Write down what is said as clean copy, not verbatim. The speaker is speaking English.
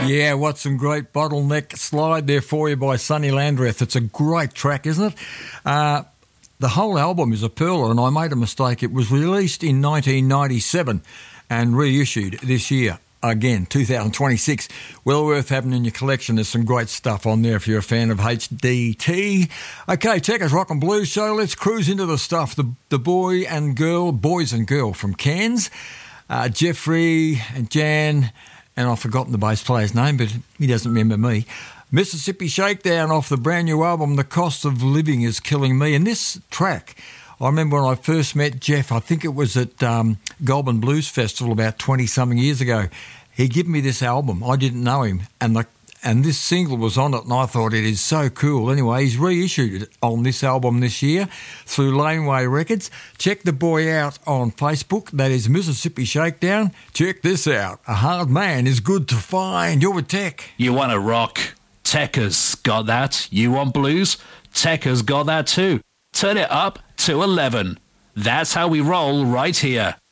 Yeah, what some great bottleneck slide there for you by Sonny Landreth. It's a great track, isn't it? The whole album is a pearler, and I made a mistake. It was released in 1997 and reissued this year. Again, 2026. Well worth having in your collection. There's some great stuff on there if you're a fan of HDT. Okay, Checkers Rock and Blues Show. Let's cruise into the stuff. The boys and girl from Cairns. Jeffrey and Jan, and I've forgotten the bass player's name, but he doesn't remember me. Mississippi Shakedown off the brand new album, The Cost of Living is Killing Me. And this track, I remember when I first met Jeff, I think it was at Goulburn Blues Festival about 20-something years ago. He gave me this album. I didn't know him, and this single was on it, and I thought it is so cool. Anyway, he's reissued it on this album this year through Laneway Records. Check the boy out on Facebook. That is Mississippi Shakedown. Check this out. A hard man is good to find. You're with Tech. You want to rock? Techers got that. You want blues? Techers got that too. Turn it up to 11. That's how we roll right here.